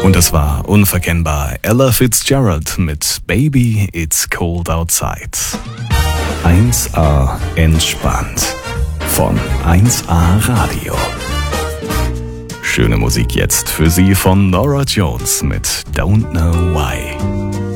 Und es war unverkennbar Ella Fitzgerald mit Baby It's Cold Outside. 1A entspannt von 1A Radio. Schöne Musik jetzt für Sie von Norah Jones mit Don't Know Why.